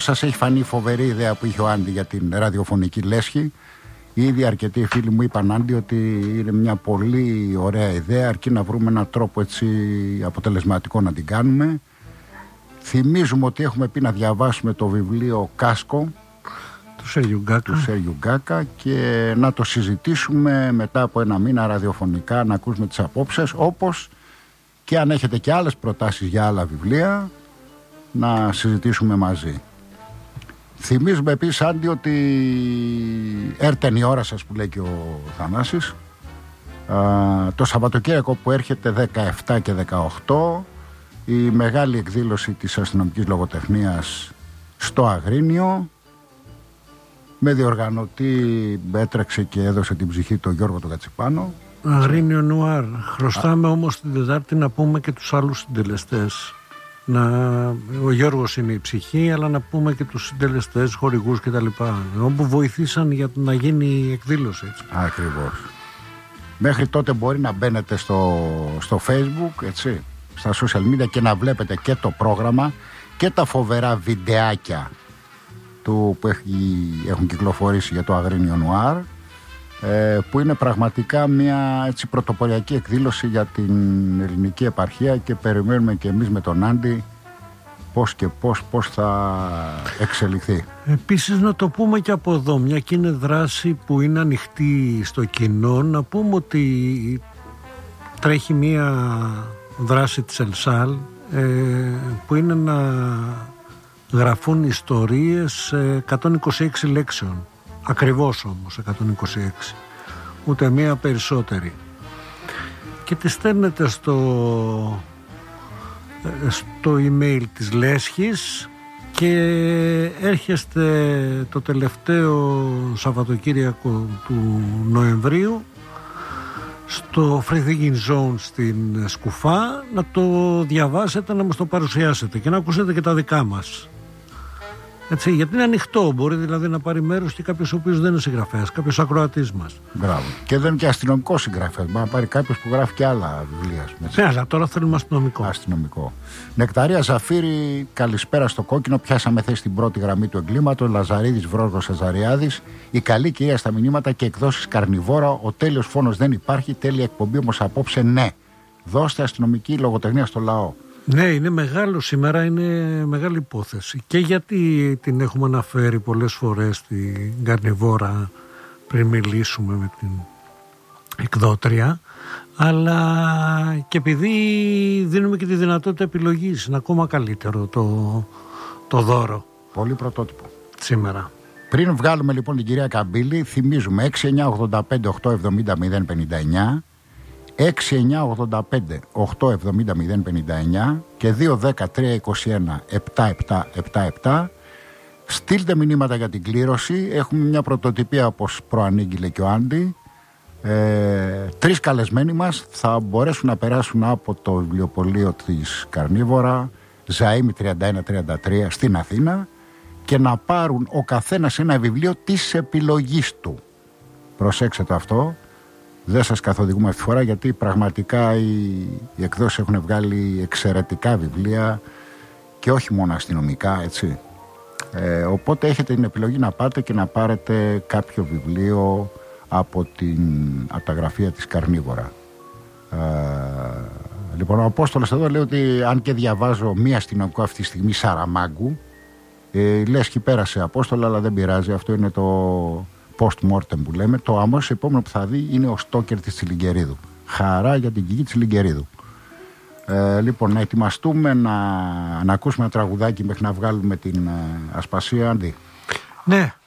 σας έχει φανεί η φοβερή ιδέα που είχε ο Άντι για την ραδιοφωνική λέσχη. Ήδη αρκετοί φίλοι μου είπαν, Άντι, ότι είναι μια πολύ ωραία ιδέα, αρκεί να βρούμε έναν τρόπο έτσι αποτελεσματικό να την κάνουμε. Θυμίζουμε ότι έχουμε πει να διαβάσουμε το βιβλίο «Κάσκο» του Σέργιου Γκάκα και να το συζητήσουμε μετά από ένα μήνα ραδιοφωνικά, να ακούσουμε τις απόψεις, όπως και αν έχετε και άλλες προτάσεις για άλλα βιβλία, να συζητήσουμε μαζί. Θυμίζουμε επίσης, Άντι, ότι έρτεν η ώρα σας που λέει και ο Θανάσης. Το Σαββατοκύριακο που έρχεται 17 και 18 η μεγάλη εκδήλωση της αστυνομικής λογοτεχνίας στο Αγρίνιο, με διοργανωτή έτρεξε και έδωσε την ψυχή τον Γιώργο τον Κατσιπάνο. Αγρίνιο Νουάρ. Χρωστάμε όμως την Τετάρτη να πούμε και τους άλλους συντελεστές. Ο Γιώργος είναι η ψυχή, αλλά να πούμε και τους συντελεστές, χορηγούς κτλ. Όπου βοηθήσαν για να γίνει η εκδήλωση. Ακριβώς. Μέχρι τότε μπορεί να μπαίνετε στο Facebook, έτσι, στα social media, και να βλέπετε και το πρόγραμμα και τα φοβερά βιντεάκια που έχουν κυκλοφορήσει για το Αγρίνιο Νουάρ, που είναι πραγματικά μια έτσι πρωτοποριακή εκδήλωση για την ελληνική επαρχία, και περιμένουμε και εμείς με τον Άντι πώς θα εξελιχθεί. Επίσης να το πούμε και από εδώ, μια και είναι δράση που είναι ανοιχτή στο κοινό, να πούμε ότι τρέχει μια δράση της Ελσάλ που είναι να γραφούν ιστορίες 126 λέξεων. Ακριβώς όμως 126, ούτε μία περισσότερη, και τη στέλνετε στο email της Λέσχης και έρχεστε το τελευταίο Σαββατοκύριακο του Νοεμβρίου στο Free Thinking Zone στην Σκουφά, να το διαβάσετε, να μας το παρουσιάσετε και να ακούσετε και τα δικά μας. Έτσι, γιατί είναι ανοιχτό, μπορεί δηλαδή να πάρει μέρος και κάποιος ο οποίος δεν είναι συγγραφέας, κάποιος ακροατής μας. Μπράβο. Και δεν είναι και αστυνομικό συγγραφέας, μπορεί να πάρει κάποιος που γράφει και άλλα βιβλία. Ναι, αλλά τώρα θέλουμε αστυνομικό. Νεκταρία Ζαφύρη, καλησπέρα στο Κόκκινο. Πιάσαμε θέση στην πρώτη γραμμή του εγκλήματος. Λαζαρίδης Βρόργος Αζαριάδης. Η καλή κυρία στα μηνύματα και εκδόσεις Καρνιβόρα. Ο τέλειος φόνος δεν υπάρχει. Τέλεια εκπομπή όμως απόψε, ναι. Δώστε αστυνομική λογοτεχνία στο λαό. Ναι, είναι μεγάλο σήμερα, είναι μεγάλη υπόθεση. Και γιατί την έχουμε αναφέρει πολλές φορές την Καρνιβόρα πριν μιλήσουμε με την εκδότρια, αλλά και επειδή δίνουμε και τη δυνατότητα επιλογής, είναι ακόμα καλύτερο το δώρο. Πολύ πρωτότυπο σήμερα. Πριν βγάλουμε λοιπόν την κυρία Καμπύλη, θυμίζουμε 6985 870 059, 6985 870 059 και 210 321 7777. Στείλτε μηνύματα για την κλήρωση. Έχουμε μια πρωτοτυπία, όπως προανήγγειλε και ο Άντι. 3 καλεσμένοι μας θα μπορέσουν να περάσουν από το βιβλιοπωλείο της Καρνίβορα, Ζαΐμι 3133 στην Αθήνα, και να πάρουν ο καθένας ένα βιβλίο της επιλογής του. Προσέξτε αυτό. Δεν σας καθοδηγούμε αυτή τη φορά, γιατί πραγματικά οι εκδόσεις έχουν βγάλει εξαιρετικά βιβλία και όχι μόνο αστυνομικά, έτσι. Οπότε έχετε την επιλογή να πάτε και να πάρετε κάποιο βιβλίο από τα γραφεία της Καρνίβορα. Λοιπόν, ο Απόστολος εδώ λέει ότι αν και διαβάζω μία αστυνομικό αυτή τη στιγμή, Σαραμάγκου, λες και πέρασε, Απόστολο, αλλά δεν πειράζει, αυτό είναι το post-mortem που λέμε. Το αμέσως επόμενο που θα δει είναι ο Στόκερ της Τσιλιγκερίδου. Χαρά για την Κική Τσιλιγκερίδου. Λοιπόν, να ετοιμαστούμε να ακούσουμε ένα τραγουδάκι μέχρι να βγάλουμε την Ασπασία, Άντι. Ναι,